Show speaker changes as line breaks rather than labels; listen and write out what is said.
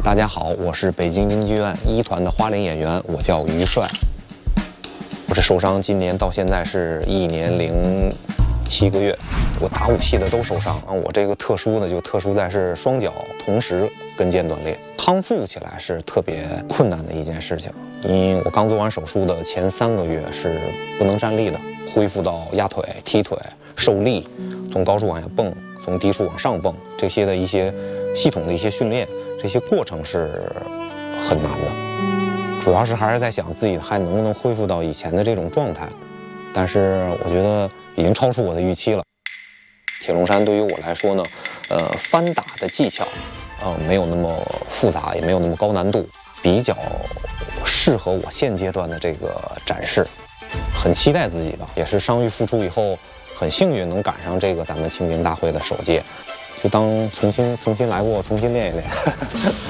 大家好，我是北京京剧院1团的花脸演员，我叫于帅。我这受伤今年到现在是1年零7个月，我打武器的都受伤啊。我这个特殊的就特殊在是双脚同时跟腱断裂，康复起来是特别困难的一件事情。因为我刚做完手术的前3个月是不能站立的，恢复到压腿、踢腿、受力，从高处往下蹦，从低处往上蹦，这些的一些系统的一些训练，这些过程是很难的。主要是还是在想自己还能不能恢复到以前的这种状态，但是我觉得已经超出我的预期了。铁笼山对于我来说呢，翻打的技巧，没有那么复杂，也没有那么高难度，比较适合我现阶段的这个展示。很期待自己吧，也是伤愈复出以后，很幸运能赶上这个咱们青年大会的首届，就当重新来过，重新练一练。